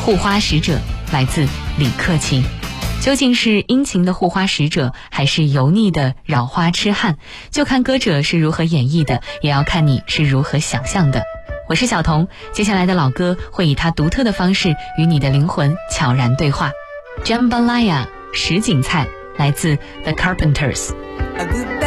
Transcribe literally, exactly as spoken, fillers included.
护花使者来自李克勤。究竟是殷勤的护花使者，还是油腻的扰花痴汉？就看歌者是如何演绎的，也要看你是如何想象的。我是小童，接下来的老歌会以他独特的方式与你的灵魂悄然对话。 Jambalaya 什锦菜来自 The Carpenters。